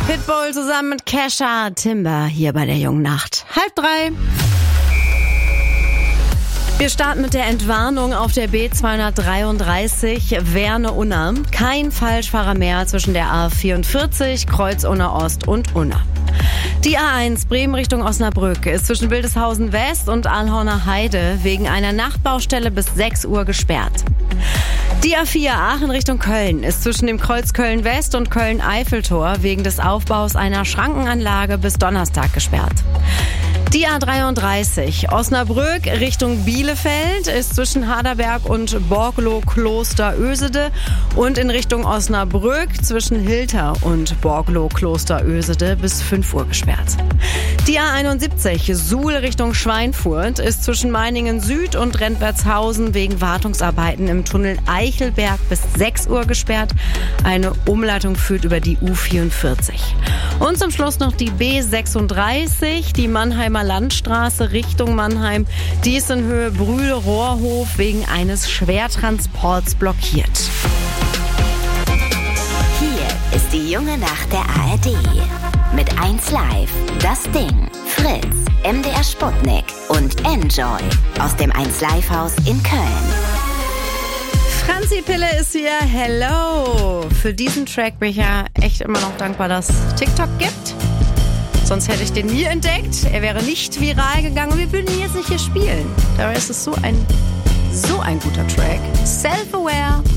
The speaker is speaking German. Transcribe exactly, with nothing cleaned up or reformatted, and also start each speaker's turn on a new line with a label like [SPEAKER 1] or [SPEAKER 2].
[SPEAKER 1] Pitbull zusammen mit Kesha, Timber hier bei der jungen Nacht. Halb drei. Wir starten mit der Entwarnung auf der B zweihundertdreiunddreißig Werne-Unna. Kein Falschfahrer mehr zwischen der A vierundvierzig, Kreuz Unna Ost und Unna. Die A eins Bremen Richtung Osnabrück ist zwischen Wildeshausen West und Alhorner Heide wegen einer Nachtbaustelle bis sechs Uhr gesperrt. Die A vier Aachen Richtung Köln ist zwischen dem Kreuz Köln West und Köln-Eiffeltor wegen des Aufbaus einer Schrankenanlage bis Donnerstag gesperrt. Die A dreiunddreißig Osnabrück Richtung Bielefeld ist zwischen Haderberg und Borglo-Kloster-Ösede und in Richtung Osnabrück zwischen Hilter und Borglo-Kloster-Ösede bis fünf Uhr gesperrt. Die A einundsiebzig Suhl Richtung Schweinfurt ist zwischen Meiningen Süd und Rentwertshausen wegen Wartungsarbeiten im Tunnel Eichelberg bis sechs Uhr gesperrt. Eine Umleitung führt über die U vierundvierzig. Und zum Schluss noch die B sechsunddreißig, die Mannheimer Landstraße Richtung Mannheim. Die ist in Höhe Brühl-Rohrhof wegen eines Schwertransports blockiert.
[SPEAKER 2] Hier ist die junge Nacht der A R D. Mit eins Live, Das Ding, Fritz, M D R Sputnik und Enjoy aus dem eins Live Haus in Köln.
[SPEAKER 1] Franzi Pille ist hier. Hello! Für diesen Track bin ich ja echt immer noch dankbar, dass es TikTok gibt. Sonst hätte ich den nie entdeckt. Er wäre nicht viral gegangen und wir würden ihn jetzt nicht hier spielen. Dabei ist es so ein, so ein guter Track. Self-aware.